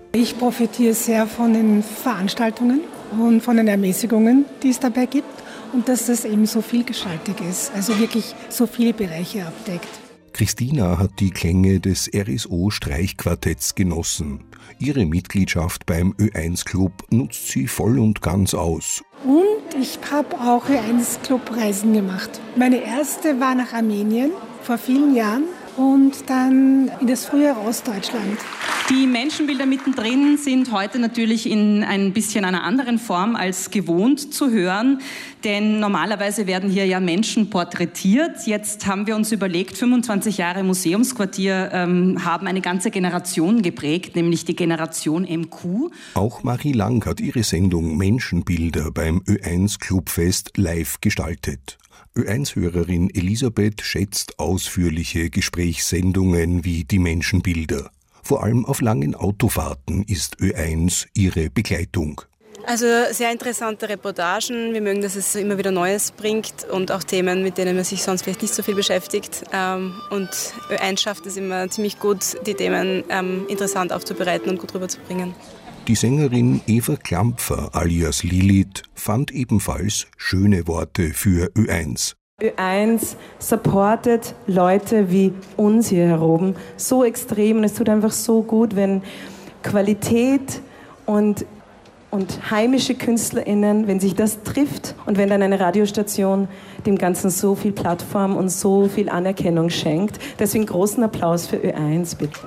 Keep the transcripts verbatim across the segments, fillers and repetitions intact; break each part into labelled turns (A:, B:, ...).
A: Ich profitiere sehr von den Veranstaltungen und von den Ermäßigungen, die es dabei gibt und dass es eben so vielgestaltig ist, also wirklich so viele Bereiche abdeckt.
B: Christina hat die Klänge des R S O-Streichquartetts genossen. Ihre Mitgliedschaft beim Ö eins Club nutzt sie voll und ganz aus.
A: Und ich habe auch Ö eins Club-Reisen gemacht. Meine erste war nach Armenien vor vielen Jahren und dann in das frühere Ostdeutschland.
C: Die Menschenbilder mittendrin sind heute natürlich in ein bisschen einer anderen Form als gewohnt zu hören, denn normalerweise werden hier ja Menschen porträtiert. Jetzt haben wir uns überlegt, fünfundzwanzig Jahre Museumsquartier ähm, haben eine ganze Generation geprägt, nämlich die Generation M Q.
B: Auch Marie Lang hat ihre Sendung Menschenbilder beim Ö eins Clubfest live gestaltet. Ö eins Hörerin Elisabeth schätzt ausführliche Gesprächssendungen wie die Menschenbilder. Vor allem auf langen Autofahrten ist Ö eins ihre Begleitung.
D: Also sehr interessante Reportagen. Wir mögen, dass es immer wieder Neues bringt und auch Themen, mit denen man sich sonst vielleicht nicht so viel beschäftigt. Und Ö eins schafft es immer ziemlich gut, die Themen interessant aufzubereiten und gut rüberzubringen.
B: Die Sängerin Eva Klampfer alias Lilith fand ebenfalls schöne Worte für Ö eins.
E: Ö eins supportet Leute wie uns hier hier oben so extrem und es tut einfach so gut, wenn Qualität und, und heimische KünstlerInnen, wenn sich das trifft und wenn dann eine Radiostation dem Ganzen so viel Plattform und so viel Anerkennung schenkt. Deswegen großen Applaus für Ö eins, bitte.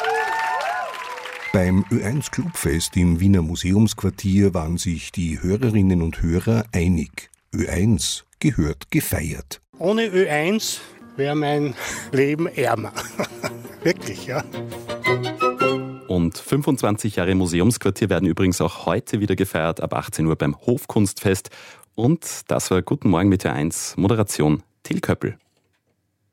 B: Beim Ö eins Clubfest im Wiener Museumsquartier waren sich die Hörerinnen und Hörer einig. Ö eins gehört gefeiert.
F: Ohne Ö eins wäre mein Leben ärmer. Wirklich, ja.
G: Und fünfundzwanzig Jahre Museumsquartier werden übrigens auch heute wieder gefeiert, ab achtzehn Uhr beim Hofkunstfest. Und das war Guten Morgen mit Ö eins, Moderation Till Köppel.